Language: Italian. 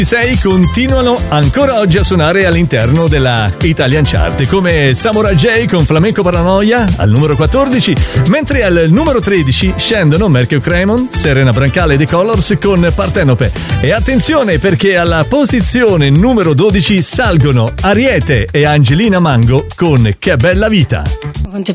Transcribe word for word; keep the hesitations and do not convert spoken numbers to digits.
sei continuano ancora oggi a suonare all'interno della Italian Chart, come Samurai J con Flamenco Paranoia al numero quattordici, mentre al numero tredici scendono Mercury Cremon, Serena Brancale e The Colors con Partenope. E attenzione, perché alla posizione numero dodici salgono Ariete e Angelina Mango con Che bella vita.